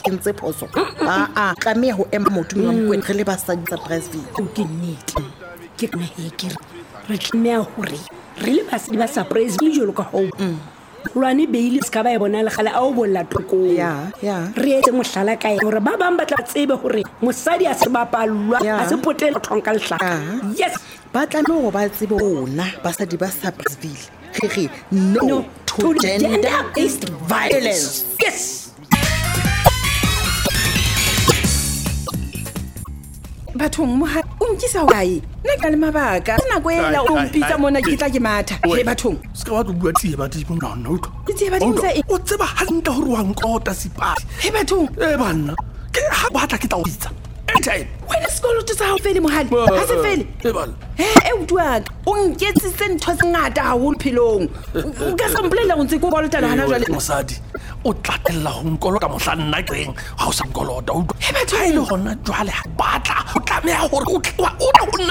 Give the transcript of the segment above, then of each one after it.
kentse phoso tlameya ho ema motumeng wa Mokwena re le basadi surpriseville ke nnete ke nna ke re tlameya hore re le basadi ba surpriseville jolo ka ho lwane beile ska ba e bona le gale a o bolla tokong re etse mohlala ka hore ba bang ba tla tsebe hore mosadi a se bapalwa a se potela thonka lehlaka yes ba tlameha ho ba tsebe ona basadi ba surpriseville re no to gender-based violence. Yes. Bathong moha o nkisa hokae nna ka le mabaka nna go ela o mpitsa mona ke tla ke matha he bathong ska wa bua tsie ba di bona no ke tsie ba di ntse o tseba hantle hore wa nkota sipati he bathong banna ke ha ba tla ke tla o itsa anytime wena sekolo tsa ho fele mohali ha se fele e utuaka o nketsitse ntho tse ngata haholo phelong o ka samplela o ntse ko kolotela hana jwale mosadi o tlatella ho nkolota mohla nna keng ha o sa nkolota o ha ile hona jwale ha batla o tlameha hore o nna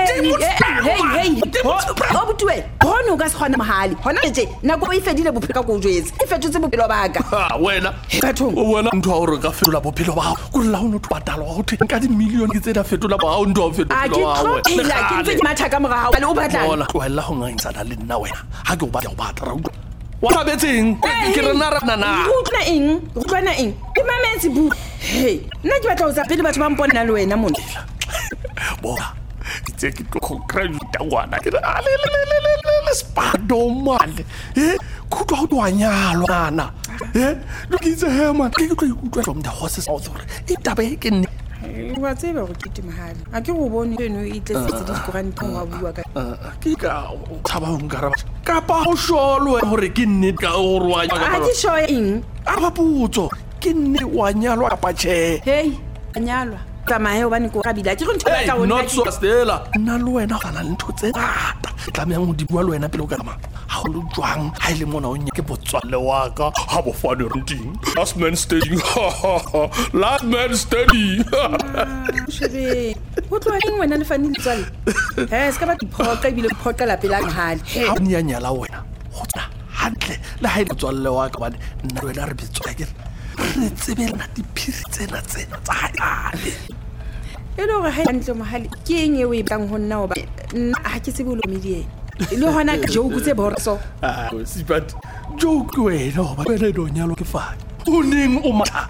hey o butwe hona o ka se kgona mohali hona tje nako e fedile bophelo ka go jwetse e fetotse bophelo ba ka wena bathong o bona ntho hore ka fetola bophelo ba go la ho no patala wa ho thenka di million ke tsena fetola ba ho ntho fetola wa ke ntse ke matha ka morao le o batla bona wela ho ngaitsana le nna wena ha ke o batla o batla wa betseng ke re nna rana go tla eng ke mametsi bu hey nna ke batla ho tsapele batho ba mpona le wena mona boa itse ke tlo congratulate ngwana ke le spado male kutwa ho twanyalwa nana lo ke itse he man ke tlo ikutwa from the horses authority itabe ke nne wa tseba go ke timahali a ke go bone eno e tletse di koranta wa bua ka ke ka thaba ho nkara ka pa ho sholo hore ke nne ka o rwa a ke sho eng a ba putso ke nne wa nyalwa ka che hey nyalwa tsamaye o bane ko kabila ke go nthola ka wona not so stella nna le wena ga na ntho tse ngata tlameya mo di bua le wena pele o ka ma ha o lo jwang ha ile mona o nya ke botswalle wa ka ha bo fane renting last man standing last man standing shebe o tloa eng wena le fane tswalle ska ba diphoka bile diphoka la pela ngahali ha ni ya nyala wena go tsana hantle le ha ile botswalle wa ka bane nna wena re bitswa ke re tsebela diphiri tsena tsa hae elo ga ha ntle mohali ke eng e o e bang ho nna o ba ha ke tsebe lo medie le hona ka joke tse borso sipati joke wena ba wena do nyalo ke fa o neng o matha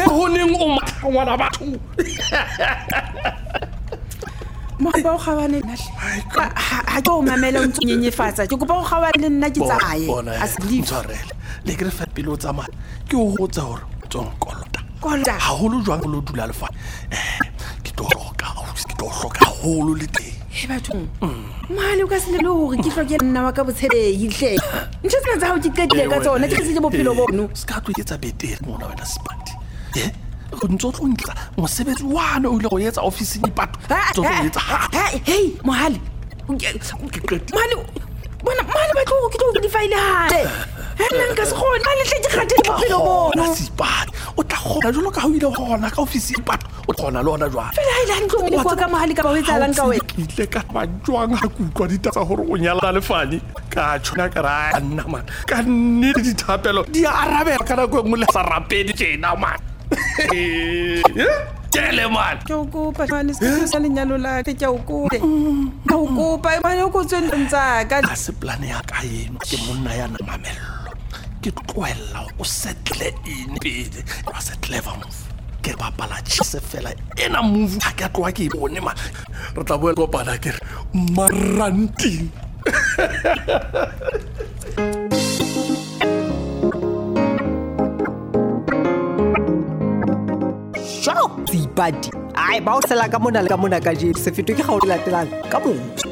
ngwana batho mo ba o khawane ha ke o mamela o ntsenyefatsa ke kopa o khawane nna ke tsaye asleep tshwarele le ke re fa pelo tsa ma ke o hotsa hore tsong kolota ha holo jwang lo dula lefa ke to hloka holo le teng he bathong mali o ka se le hore ke hloke nna wa ka botshebehi hle ntse tsena tsa ho ke qedile ka tsona ke se bophelo bono ska tlo etsa betere mona wena sipati go ntso tlo ntla mosebetsi wana o ile go etsa office ni pato tso tlo etsa hey mohali mali bona mali ba tlo ke tlo di file ha nna ka se khona mali hle ke kgathe bophelo bono sipati o tla khona jolo ka ho ile gona ka office ni pato o khona lona jwa fela ha ile ntlo le kwa ka mohali ka ba ho etsa lang ka wena ile ka majwang ha kutlwa ditsa hore o nyala le fani ka tshona ka ra nna man ka nne dithapelo di arabela ka nako ngwe le sa rapedi tjena man tele man ke o kopa fane se sa lenyalo la ke o kope ka o kopa ba yo go tsentsa ka se plan ya ka eno ke monna ya na mamello ke tloela o settle in pele wa settle va move ke ba pala tshise fela ena move ha ke tloa ke bone ma re tla boela go pana ke maranting Sipati ai ba o sela ka mona ka je se fito ke ga o latelang ka mo